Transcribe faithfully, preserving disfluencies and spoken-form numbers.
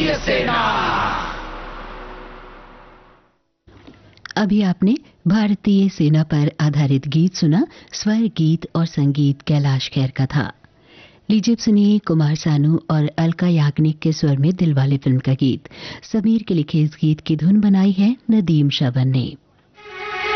भारतीय सेना। अभी आपने भारतीय सेना पर आधारित गीत सुना। स्वर, गीत और संगीत कैलाश खेर का था। लीजिए सुनिए कुमार सानू और अलका याग्निक के स्वर में दिलवाले फिल्म का गीत। समीर के लिखे इस गीत की धुन बनाई है नदीम शाबन ने।